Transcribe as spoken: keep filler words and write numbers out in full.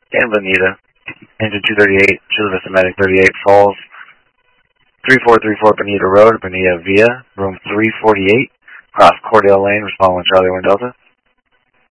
and Bonita. Engine two thirty-eight, Chula Vista Medic thirty-eight Falls, three four three four Bonita Road, Bonita Via, room three forty-eight, across Cordell Lane, responding with Charlie one Delta.